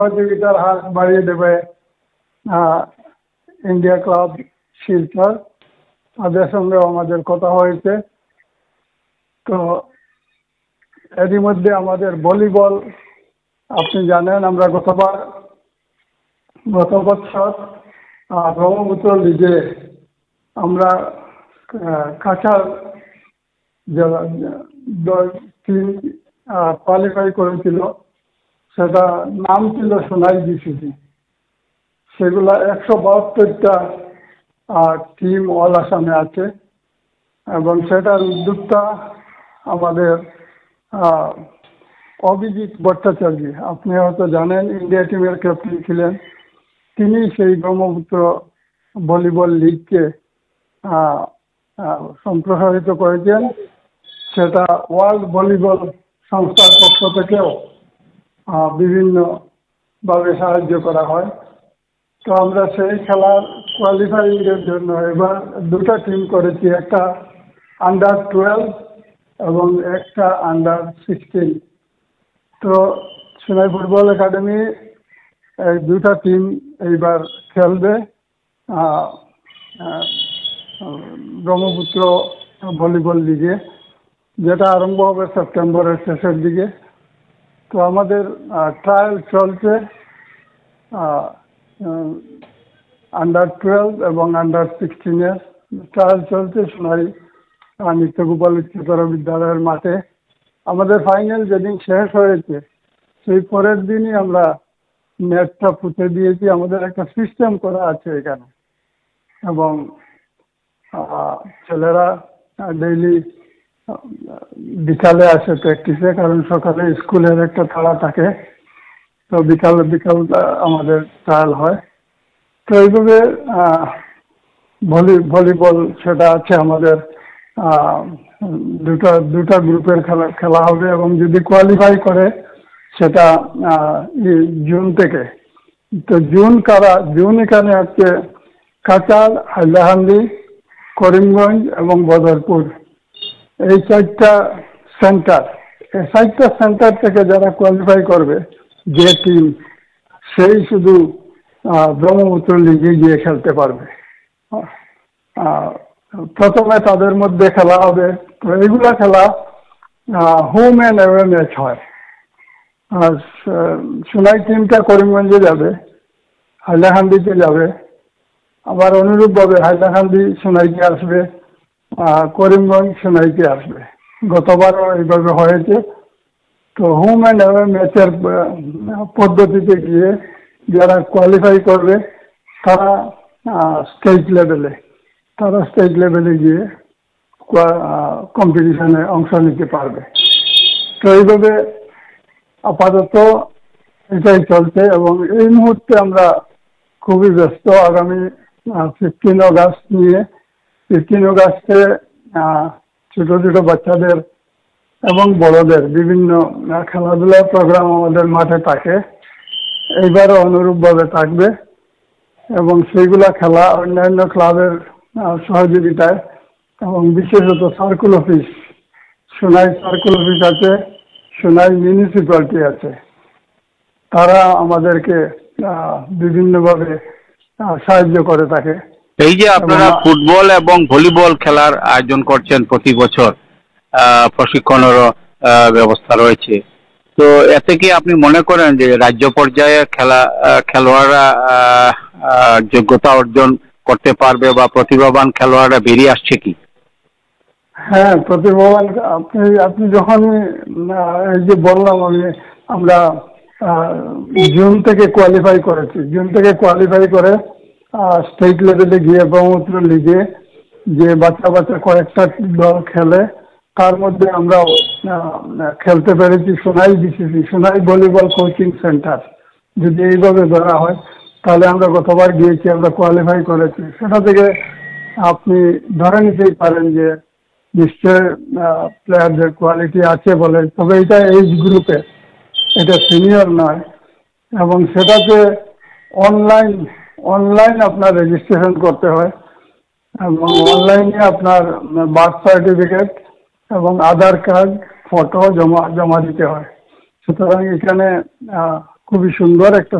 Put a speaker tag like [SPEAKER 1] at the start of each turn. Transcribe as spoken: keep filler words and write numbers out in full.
[SPEAKER 1] সহযোগিতার হাত বাড়িয়ে দেবে ইন্ডিয়া ক্লাব শিলচর, তাদের সঙ্গেও আমাদের কথা হয়েছে। তো এরই মধ্যে আমাদের ভলিবল, আপনি জানেন আমরা গতবার গত বছর ব্রহ্মপুত্র লিগে আমরা কাছাড় টিম কোয়ালিফাই করেছিল, সেটা নাম ছিল সোনাই বিসিসি। সেগুলা একশো বাহাত্তরটা টিম অল আসামে আছে এবং সেটার উদ্যোক্তা আমাদের অভিজিৎ ভট্টাচার্য, আপনি হয়তো জানেন ইন্ডিয়া টিমের ক্যাপ্টেন ছিলেন। তিনি সেই ব্রহ্মপুত্র ভলিবল লিগকে সম্প্রসারিত করেছেন। সেটা ওয়ার্ল্ড ভলিবল সংস্থার পক্ষ থেকেও বিভিন্নভাবে সাহায্য করা হয়। তো আমরা সেই খেলার কোয়ালিফাইংয়ের জন্য এবার দুটো টিম করেছি, একটা আন্ডার টুয়েলভ এবং একটা আন্ডার সিক্সটিন। তো সোনাই ফুটবল একাডেমি এই দুটা টিম এইবার খেলবে ব্রহ্মপুত্র ভলিবল লিগে, যেটা আরম্ভ হবে সেপ্টেম্বরের শেষের দিকে। তো আমাদের ট্রায়াল চলছে আন্ডার টুয়েলভ এবং আন্ডার সিক্সটিনের ট্রায়াল চলছে সোনাই নিত্যগোপাল উচ্চতর বিদ্যালয়ের মাঠে। আমাদের ফাইনাল যেদিন শেষ হয়েছে সেই পরের দিনই আমরা নেটটা পুঁতে দিয়েছি। আমাদের একটা সিস্টেম করা আছে এখানে এবং ছেলেরা ডেইলি বিকালে আসে প্র্যাকটিসে, কারণ সকালে স্কুলের একটা তাড়া থাকে। তো বিকাল বিকালটা আমাদের ট্রায়াল হয়। তো এইভাবে ভলি ভলিবল সেটা আছে আমাদের দুটা দুটা গ্রুপের খেলা খেলা হবে এবং যদি কোয়ালিফাই করে সেটা জুন থেকে। তো জুন কারা জুন এখানে হচ্ছে কাচার, হাইলাকান্দি, করিমগঞ্জ এবং বদরপুর, এই চারটা সেন্টার। এই চারটা সেন্টার থেকে যারা কোয়ালিফাই করবে যে টিম, সেই শুধু ব্রহ্মপুত্র লিগে গিয়ে খেলতে পারবে। প্রথমে তাদের মধ্যে খেলা হবে। তো এইগুলা খেলা হোম অ্যান্ড অ্যাওয়ে ম্যাচ হয়। আর সোনাই টিমটা করিমগঞ্জে যাবে, হাইলাকান্দিতে যাবে, আবার অনুরূপভাবে হাইলাকান্দি সোনাইকে আসবে, করিমগঞ্জ সোনাইকে আসবে। গতবারও এইভাবে হয়েছে। তো হোম অ্যান্ড অ্যাওয়ে ম্যাচের পদ্ধতিতে গিয়ে যারা কোয়ালিফাই করবে তারা স্টেট লেভেলে তারা স্টেট লেভেলে গিয়ে কম্পিটিশনে অংশ নিতে পারবে। তো এইভাবে আপাতত এটাই চলছে এবং এই মুহূর্তে আমরা খুবই ব্যস্ত। আগামী ফিফটিন অগাস্ট নিয়ে ফিফটিন অগাস্টে ছোটো ছোটো বাচ্চাদের এবং বড়দের বিভিন্ন খেলাধুলার প্রোগ্রাম আমাদের মাঠে থাকে। এইবারও অনুরূপভাবে থাকবে এবং সেইগুলা খেলা অন্যান্য ক্লাবের সহযোগিতায় এবং বিশেষত circle office, Sonai circle office আছে, সোনাই মিউনিসিপ্যালিটি আছে, তারা আমাদেরকে বিভিন্নভাবে সাহায্য করে থাকে।
[SPEAKER 2] এই যে আপনারা ফুটবল এবং ভলিবল খেলার আয়োজন করছেন প্রতি বছর, প্রশিক্ষণেরও ব্যবস্থা রয়েছে, তো এতে কি আপনি মনে করেন যে রাজ্য পর্যায়ে খেলা খেলোয়াড়রা যোগ্যতা অর্জন করতে পারবে বা প্রতিভাবান খেলোয়াড়রা বেরিয়ে আসছে কি?
[SPEAKER 1] হ্যাঁ, প্রতিভাবান আপনি আপনি যখন এই যে বললাম আমি আমরা জুন থেকে কোয়ালিফাই করেছি, জুন থেকে কোয়ালিফাই করে স্টেট লেভেলে গিয়ে ব্রহ্মপুত্র লিগে যে বাচ্চা বাচ্চা কয়েকটা দল খেলে, তার মধ্যে আমরা খেলতে পেরেছি Sonai BCC, Sonai volleyball coaching centre. যদি এইভাবে ধরা হয় তাহলে আমরা গতবার গিয়েছি, আমরা কোয়ালিফাই করেছি। সেটা থেকে আপনি ধরে নিতেই পারেন যে নিশ্চয় প্লেয়ারদের কোয়ালিটি আছে বলে। তবে এটা এইজ গ্রুপে, এটা সিনিয়র নয় এবং সেটাতে অনলাইন অনলাইন আপনার রেজিস্ট্রেশন করতে হয় এবং অনলাইনে আপনার বার্থ সার্টিফিকেট এবং আধার কার্ড ফটো জমা জমা দিতে হয়। সুতরাং এখানে খুবই সুন্দর একটা